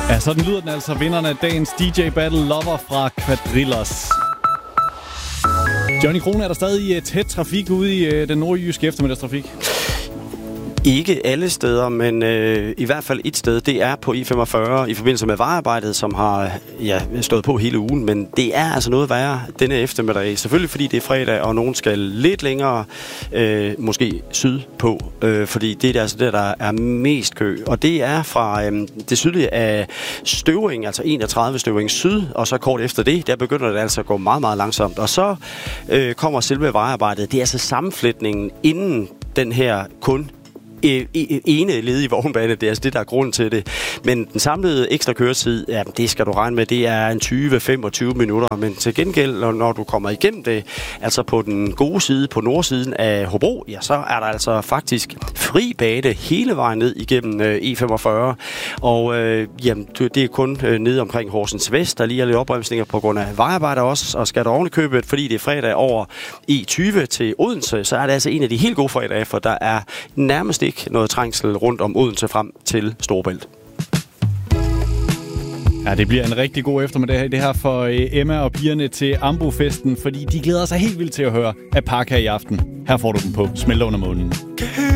Ja, sådan lyder den altså, vinderen af dagens DJ Battle Lover fra Quadrillos. Johnny Krone, er der stadig tæt trafik ude i den nordjyske eftermiddagstrafik? Ikke alle steder, men i hvert fald et sted. Det er på I45 i forbindelse med vejarbejdet, som har stået på hele ugen. Men det er altså noget værre denne eftermiddag. Selvfølgelig fordi det er fredag, og nogen skal lidt længere, måske sydpå. Fordi det er altså der er mest kø. Og det er fra det sydlige af Støvring, altså 31 Støvring syd. Og så kort efter det, der begynder det altså at gå meget, meget langsomt. Og så kommer selve vejarbejdet. Det er altså sammenflætningen inden den her kun ene ledige vognbane, det er altså det, der er grunden til det. Men den samlede ekstra køretid, ja, det skal du regne med, det er en 20-25 minutter. Men til gengæld, når du kommer igennem det, altså på den gode side, på nordsiden af Hobro, ja, så er der altså faktisk fri bane hele vejen ned igennem E45. Og jamen, det er kun nede omkring Horsens Vest, der lige er lidt opbremsninger på grund af vejarbejder også, og skal der ovenikøbet, fordi det er fredag over E20 til Odense, så er det altså en af de helt gode fredage, for der er nærmest ikke noget trængsel rundt om Odense frem til Storebælt. Ja, det bliver en rigtig god eftermiddag det her for Emma og pigerne til Ambo-festen, fordi de glæder sig helt vildt til at høre Apaka i aften. Her får du dem på Smelter under månen.